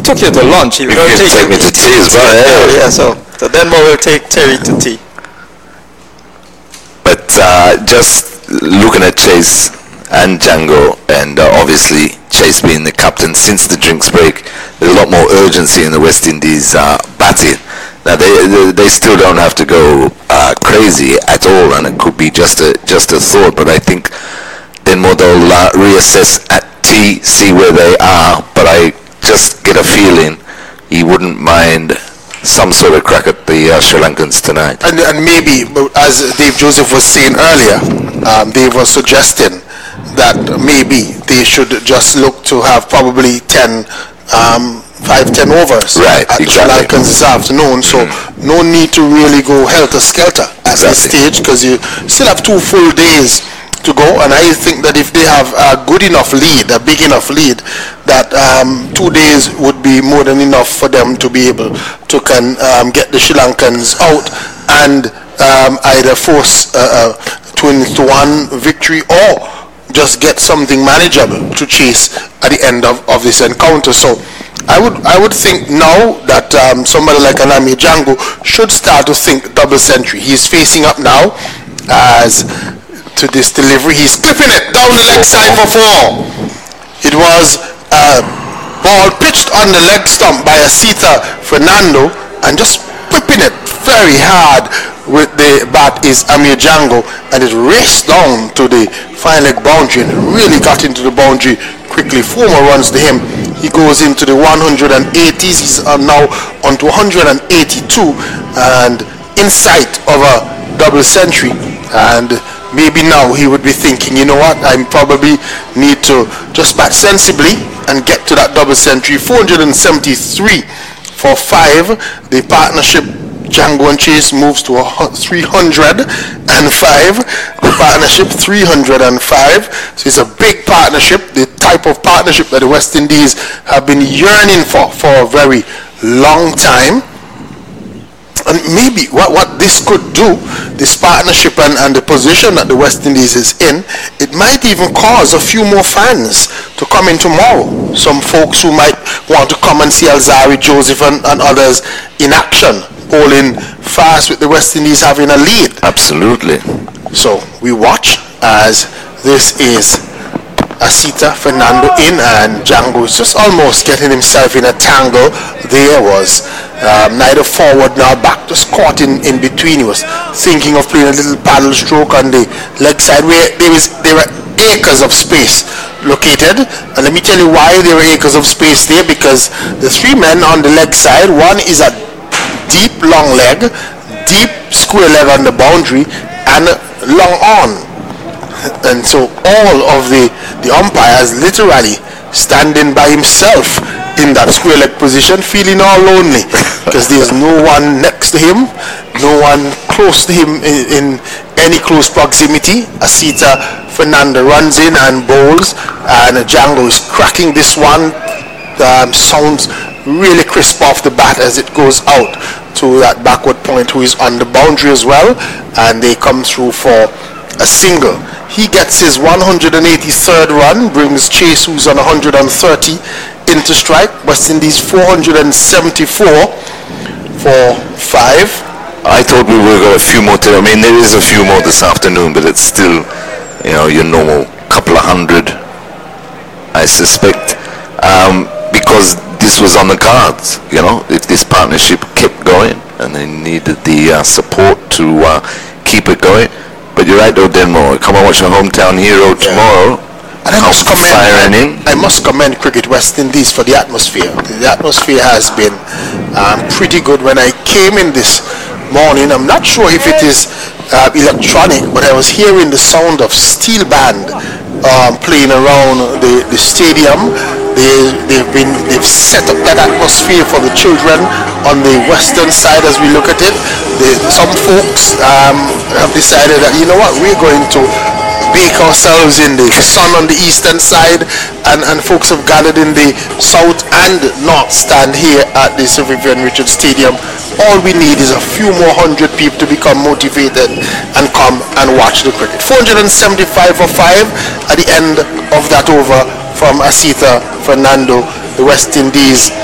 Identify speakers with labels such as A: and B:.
A: took you to lunch. He was going to
B: take me to tea as well.
A: Yeah. So Denmore will take Terry to tea.
B: But just looking at Chase and Django, and obviously Chase being the captain since the drinks break, there's a lot more urgency in the West Indies batting. Now they still don't have to go crazy at all, and it could be just a thought. But I think Denmore they'll reassess at tea, see where they are. But I just get a feeling he wouldn't mind some sort of crack at the Sri Lankans tonight.
C: And maybe, as Dave Joseph was saying earlier, Dave was suggesting that maybe they should just look to have probably 10 overs
B: right,
C: at
B: exactly.
C: the Sri Lankans this afternoon. So no need to really go helter-skelter at this stage, because you still have 2 full days to go, and I think that if they have a good enough lead, a big enough lead, that 2 days would be more than enough for them to be able to get the Sri Lankans out and either force a 2-1 victory or just get something manageable to chase at the end of this encounter. So I would think now that somebody like Anami Django should start to think double century. He's facing up now as to this delivery. He's clipping it down the leg side for 4. It was a ball pitched on the leg stump by Asita Fernando, and just whipping it very hard with the bat is Amir Django, and it raced down to the fine leg boundary and really got into the boundary quickly. 4 more runs to him. He goes into the 180s. He's now on to 182 and in sight of a double century. And maybe now he would be thinking, you know what, I probably need to just bat sensibly and get to that double century. 473 for 5. The partnership Django and Chase moves to 305. The partnership 305. So it's a big partnership, the type of partnership that the West Indies have been yearning for a very long time. And maybe what this could do, this partnership and the position that the West Indies is in, it might even cause a few more fans to come in tomorrow. Some folks who might want to come and see Alzarri, Joseph and others in action, bowling fast with the West Indies having a lead.
B: Absolutely.
C: So we watch as this is Asita Fernando in, and Django is just almost getting himself in a tangle. There was neither forward nor back, just caught in between. He was thinking of playing a little paddle stroke on the leg side where there were acres of space located. And let me tell you why there were acres of space there, because the 3 men on the leg side, one is a deep long leg, deep square leg on the boundary, and long on. And so all of the umpires literally standing by himself in that square leg position, feeling all lonely because there's no one next to him, no one close to him in any close proximity. Asita Fernando runs in and bowls, and Django is cracking this one. Sounds really crisp off the bat as it goes out to that backward point, who is on the boundary as well, and they come through for a single. He gets his 183rd run, brings Chase, who's on 130, into strike. West Indies 474 for 5.
B: I thought we would go a few more today. I mean, there is a few more this afternoon, but it's still, your normal couple of hundred, I suspect, because this was on the cards. If this partnership kept going, and they needed the support to keep it going. But you're right though, Denmore. Come and watch your hometown hero tomorrow.
C: And I must commend Cricket West Indies for the atmosphere. The atmosphere has been pretty good. When I came in this morning, I'm not sure if it is electronic, but I was hearing the sound of steel band playing around the stadium. They've set up that atmosphere for the children on the western side as we look at it. Some folks have decided that, we're going to bake ourselves in the sun on the eastern side, and folks have gathered in the south and north stand here at the Sir Vivian Richards Stadium. All we need is a few more hundred people to become motivated and come and watch the cricket. 475 for 5 at the end of that over from Asita Fernando. The West Indies